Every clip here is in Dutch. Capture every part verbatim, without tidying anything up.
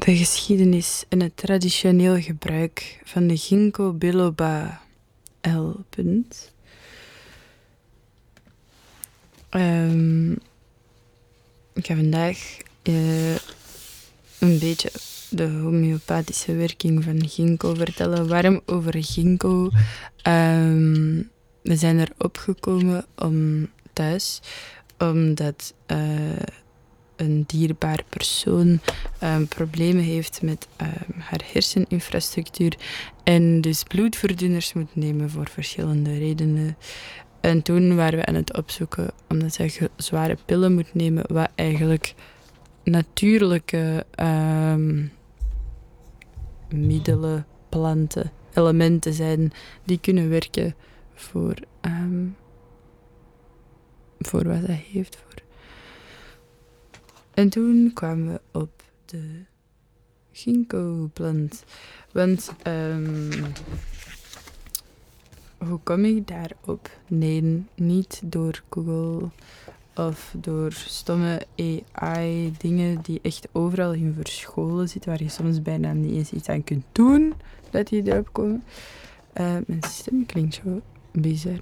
De geschiedenis en het traditioneel gebruik van de ginkgo biloba L. Um, ik ga vandaag uh, een beetje de homeopathische werking van ginkgo vertellen. Waarom over ginkgo? Um, we zijn erop gekomen om thuis, omdat uh, een dierbaar persoon um, problemen heeft met um, haar herseninfrastructuur en dus bloedverdunners moet nemen voor verschillende redenen. En toen waren we aan het opzoeken, omdat zij ge- zware pillen moet nemen, wat eigenlijk natuurlijke um, middelen, planten, elementen zijn die kunnen werken voor, um, voor wat zij heeft. Voor. En toen kwamen we op de ginkgo-plant. Want um, hoe kom ik daarop? Nee, niet door Google of door stomme A I-dingen die echt overal in verscholen zitten, waar je soms bijna niet eens iets aan kunt doen, dat die erop komen. Uh, mijn stem klinkt zo bizar.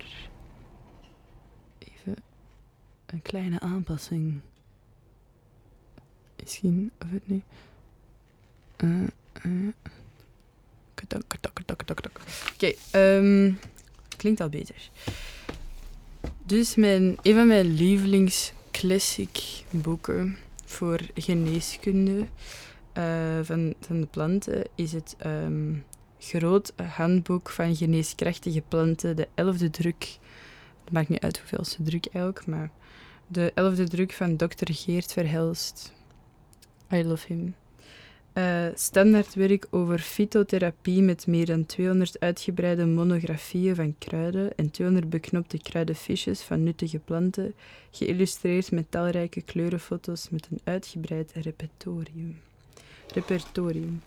Even een kleine aanpassing. Misschien, of het nu... Uh, uh. Oké, okay, um, klinkt al beter. Dus mijn, een van mijn lievelings classic boeken voor geneeskunde uh, van, van de planten is het um, Groot Handboek van Geneeskrachtige Planten, de elfde druk. Het maakt niet uit hoeveelste druk eigenlijk, maar de elfde druk van dokter Geert Verhelst. I love him. Uh, standaardwerk over fytotherapie met meer dan tweehonderd uitgebreide monografieën van kruiden en tweehonderd beknopte kruidenfiches van nuttige planten, geïllustreerd met talrijke kleurenfoto's met een uitgebreid repertorium. repertorium.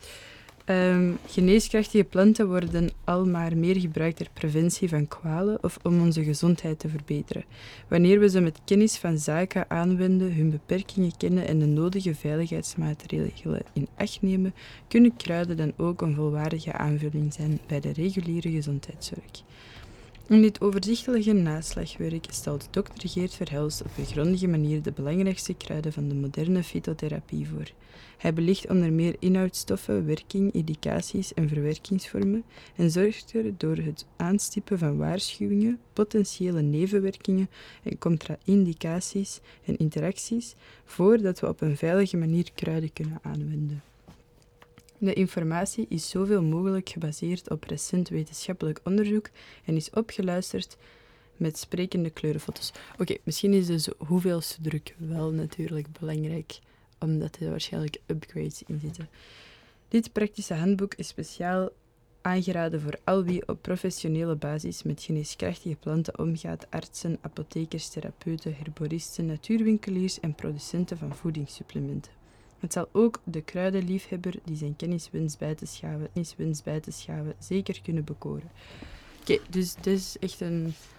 Um, geneeskrachtige planten worden al maar meer gebruikt ter preventie van kwalen of om onze gezondheid te verbeteren. Wanneer we ze met kennis van zaken aanwenden, hun beperkingen kennen en de nodige veiligheidsmaatregelen in acht nemen, kunnen kruiden dan ook een volwaardige aanvulling zijn bij de reguliere gezondheidszorg. In dit overzichtelijke naslagwerk stelt dokter Geert Verhelst op een grondige manier de belangrijkste kruiden van de moderne fytotherapie voor. Hij belicht onder meer inhoudstoffen, werking, indicaties en verwerkingsvormen en zorgt er door het aanstippen van waarschuwingen, potentiële nevenwerkingen en contra-indicaties en interacties voor dat we op een veilige manier kruiden kunnen aanwenden. De informatie is zoveel mogelijk gebaseerd op recent wetenschappelijk onderzoek en is opgeluisterd met sprekende kleurenfoto's. Oké, okay, misschien is dus hoeveelste druk wel natuurlijk belangrijk, omdat er waarschijnlijk upgrades in zitten. Dit praktische handboek is speciaal aangeraden voor al wie op professionele basis met geneeskrachtige planten omgaat, artsen, apothekers, therapeuten, herboristen, natuurwinkeliers en producenten van voedingssupplementen. Het zal ook de kruidenliefhebber die zijn kennis wenst bij te schaven, kennis wenst bij te schaven zeker kunnen bekoren. Oké, okay, dus dit is echt een